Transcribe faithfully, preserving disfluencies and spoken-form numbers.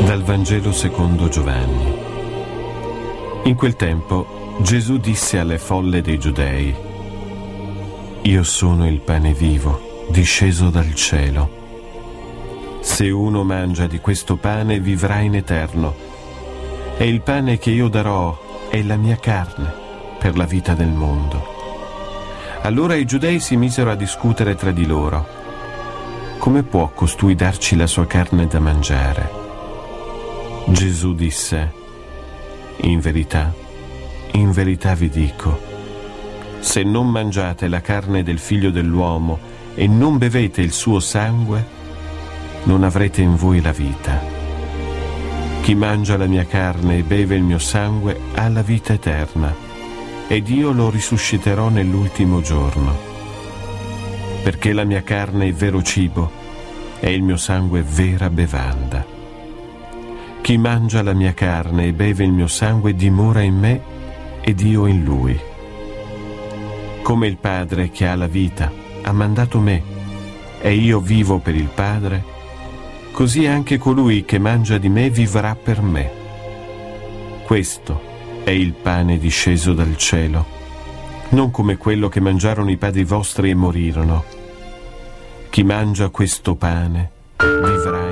Dal Vangelo secondo Giovanni. In quel tempo Gesù disse alle folle dei Giudei: Io sono il pane vivo, disceso dal cielo. Se uno mangia di questo pane vivrà in eterno, e il pane che io darò è la mia carne per la vita del mondo. Allora i Giudei si misero a discutere tra di loro: come può costui darci la sua carne da mangiare? Gesù disse: in verità, in verità vi dico, se non mangiate la carne del Figlio dell'uomo e non bevete il suo sangue, non avrete in voi la vita. Chi mangia la mia carne e beve il mio sangue ha la vita eterna, ed io lo risusciterò nell'ultimo giorno. Perché la mia carne è vero cibo e il mio sangue è vera bevanda. Chi mangia la mia carne e beve il mio sangue dimora in me ed io in lui. Come il Padre che ha la vita ha mandato me e io vivo per il Padre, così anche colui che mangia di me vivrà per me. Questo è il pane disceso dal cielo, non come quello che mangiarono i padri vostri e morirono. Chi mangia questo pane vivrà